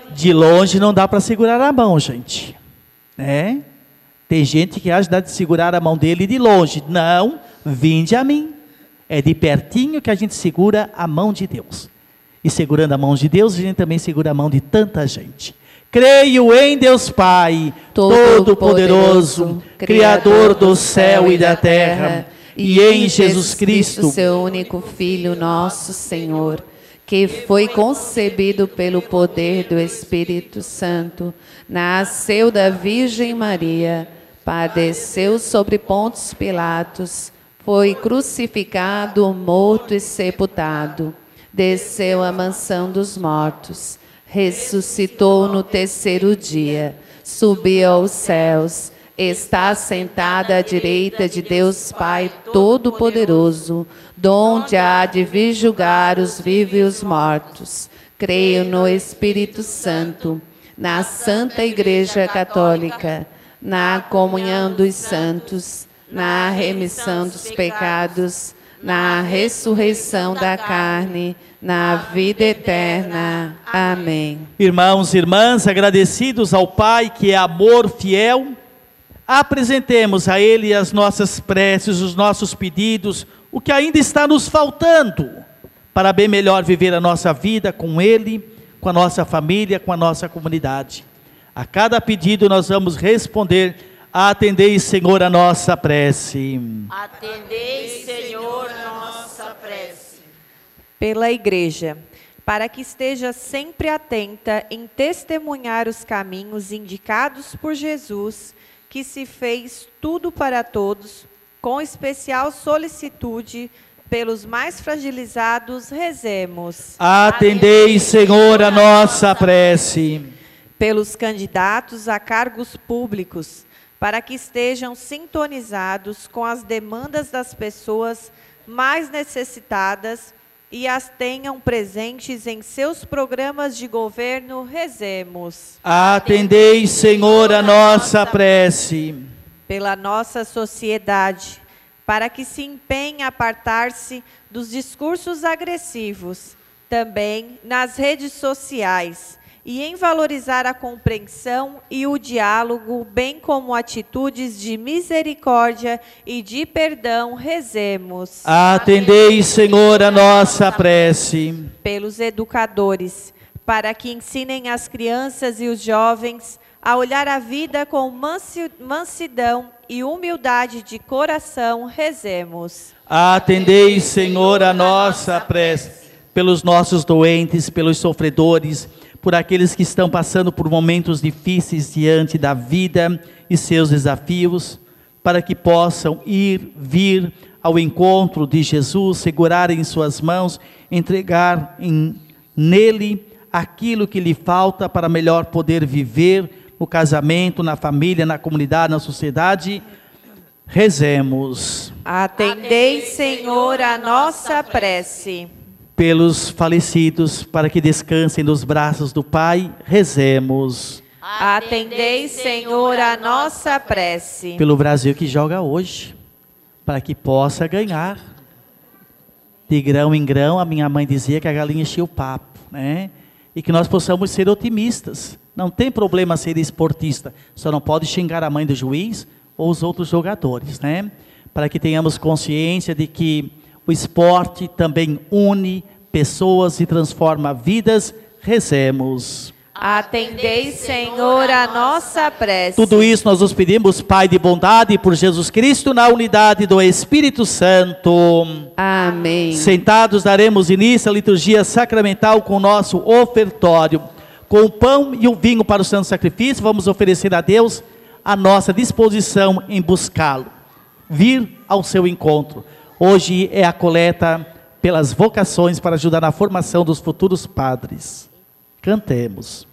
De longe não dá para segurar a mão, gente. Né? Tem gente que acha que dá de segurar a mão dele de longe. Não, vinde a mim. É de pertinho que a gente segura a mão de Deus. E segurando a mão de Deus, a gente também segura a mão de tanta gente. Creio em Deus Pai, Todo-Poderoso, Criador do céu e da terra, e em Jesus Cristo, seu único Filho, nosso Senhor, que foi concebido pelo poder do Espírito Santo, nasceu da Virgem Maria, padeceu sobre Pôncio Pilatos, foi crucificado, morto e sepultado, desceu à mansão dos mortos, ressuscitou no terceiro dia, subiu aos céus, está sentado à direita de Deus Pai Todo-Poderoso, donde há de vir julgar os vivos e os mortos. Creio no Espírito Santo, na Santa Igreja Católica, na comunhão dos santos, na remissão dos pecados, na ressurreição da carne, na vida eterna. Amém. Irmãos e irmãs, agradecidos ao Pai que é amor fiel, apresentemos a Ele as nossas preces, os nossos pedidos, o que ainda está nos faltando, para bem melhor viver a nossa vida com Ele, com a nossa família, com a nossa comunidade. A cada pedido nós vamos responder: atendei, Senhor, a nossa prece. Atendei, Senhor, nossa prece. Pela Igreja, para que esteja sempre atenta em testemunhar os caminhos indicados por Jesus, que se fez tudo para todos, com especial solicitude pelos mais fragilizados, rezemos. Atendei, Senhor, a nossa prece. Pelos candidatos a cargos públicos, para que estejam sintonizados com as demandas das pessoas mais necessitadas e as tenham presentes em seus programas de governo, rezemos. Atendei, Senhor, a nossa prece. Pela nossa sociedade, para que se empenhe a apartar-se dos discursos agressivos, também nas redes sociais, e em valorizar a compreensão e o diálogo, bem como atitudes de misericórdia e de perdão, rezemos. Atendei, Senhor, a nossa prece. Pelos educadores, para que ensinem as crianças e os jovens a olhar a vida com mansidão e humildade de coração, rezemos. Atendei, Senhor, a nossa prece. Pelos nossos doentes, pelos sofredores, por aqueles que estão passando por momentos difíceis diante da vida e seus desafios, para que possam vir ao encontro de Jesus, segurar em suas mãos, entregar nele aquilo que lhe falta para melhor poder viver no casamento, na família, na comunidade, na sociedade. Rezemos. Atendei, Senhor, a nossa prece. Pelos falecidos, para que descansem nos braços do Pai, rezemos. Atendei, Senhor, a nossa prece. Pelo Brasil que joga hoje, para que possa ganhar. De grão em grão, a minha mãe dizia que a galinha enchia o papo, né? E que nós possamos ser otimistas. Não tem problema ser esportista, só não pode xingar a mãe do juiz ou os outros jogadores, né? Para que tenhamos consciência de que o esporte também une pessoas e transforma vidas. Rezemos. Atendei, Senhor, a nossa prece. Tudo isso nós nos pedimos, Pai de bondade, por Jesus Cristo, na unidade do Espírito Santo. Amém. Sentados daremos início à liturgia sacramental com o nosso ofertório. Com o pão e o vinho para o santo sacrifício, vamos oferecer a Deus a nossa disposição em buscá-lo. Vir ao seu encontro. Hoje é a coleta pelas vocações para ajudar na formação dos futuros padres. Cantemos.